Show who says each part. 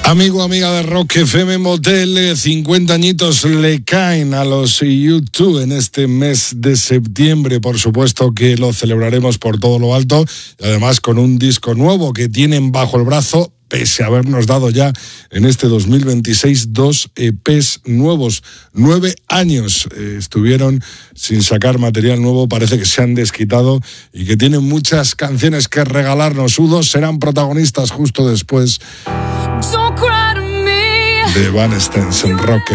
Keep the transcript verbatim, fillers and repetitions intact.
Speaker 1: Amigo, amiga de Rock F M, Motel, cincuenta añitos le caen a los U dos en este mes de septiembre. Por supuesto que lo celebraremos por todo lo alto, y además con un disco nuevo que tienen bajo el brazo, pese a habernos dado ya en este dos mil veintiséis dos E Pes nuevos. Nueve años eh, estuvieron sin sacar material nuevo, parece que se han desquitado y que tienen muchas canciones que regalarnos. U dos serán protagonistas justo después de Evanescence en Rock